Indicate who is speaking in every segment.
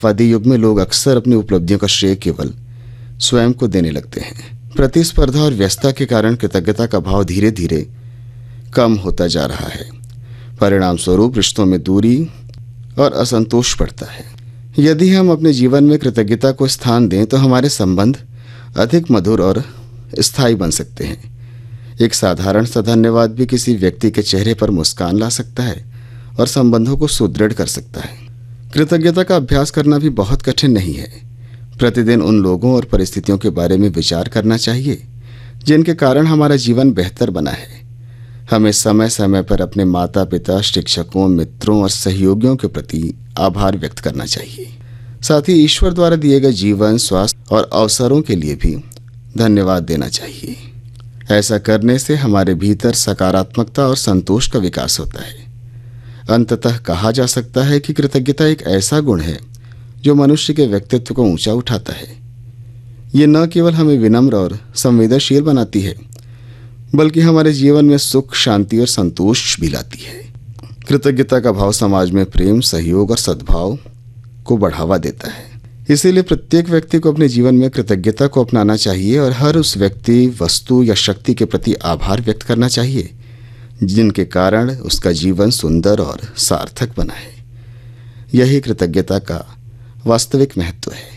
Speaker 1: वादी युग में लोग अक्सर अपनी उपलब्धियों का श्रेय केवल स्वयं को देने लगते हैं। प्रतिस्पर्धा और व्यस्तता के कारण कृतज्ञता का भाव धीरे धीरे कम होता जा रहा है। परिणाम स्वरूप रिश्तों में दूरी और असंतोष बढ़ता है। यदि हम अपने जीवन में कृतज्ञता को स्थान दें तो हमारे संबंध अधिक मधुर और स्थायी बन सकते हैं। एक साधारण सा धन्यवाद भी किसी व्यक्ति के चेहरे पर मुस्कान ला सकता है और संबंधों को सुदृढ़ कर सकता है। कृतज्ञता का अभ्यास करना भी बहुत कठिन नहीं है। प्रतिदिन उन लोगों और परिस्थितियों के बारे में विचार करना चाहिए जिनके कारण हमारा जीवन बेहतर बना है। हमें समय समय पर अपने माता पिता, शिक्षकों, मित्रों और सहयोगियों के प्रति आभार व्यक्त करना चाहिए। साथ ही ईश्वर द्वारा दिए गए जीवन, स्वास्थ्य और अवसरों के लिए भी धन्यवाद देना चाहिए। ऐसा करने से हमारे भीतर सकारात्मकता और संतोष का विकास होता है। अंततः कहा जा सकता है कि कृतज्ञता एक ऐसा गुण है जो मनुष्य के व्यक्तित्व को ऊंचा उठाता है। ये न केवल हमें विनम्र और संवेदनशील बनाती है बल्कि हमारे जीवन में सुख, शांति और संतोष भी लाती है। कृतज्ञता का भाव समाज में प्रेम, सहयोग और सद्भाव को बढ़ावा देता है। इसीलिए प्रत्येक व्यक्ति को अपने जीवन में कृतज्ञता को अपनाना चाहिए और हर उस व्यक्ति, वस्तु या शक्ति के प्रति आभार व्यक्त करना चाहिए जिनके कारण उसका जीवन सुंदर और सार्थक बना है। यही कृतज्ञता का वास्तविक महत्व है।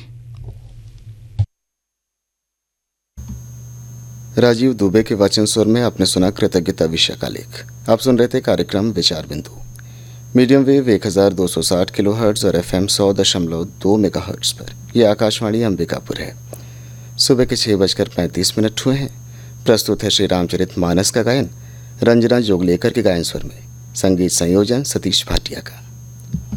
Speaker 1: राजीव दुबे के वचन स्वर में आपने सुना कृतज्ञता विषय का लेख। आप सुन रहे थे कार्यक्रम विचार बिंदु, मीडियम वेव 1260 किलोहर्ट्ज और FM 100.2 मेगाहर्ट्ज पर। यह आकाशवाणी अंबिकापुर है। सुबह के 6:35 हुए हैं। प्रस्तुत है श्री रामचरित मानस का गायन रंजना जोगलेकर के गायन स्वर में। संगीत संयोजन सतीश भाटिया का।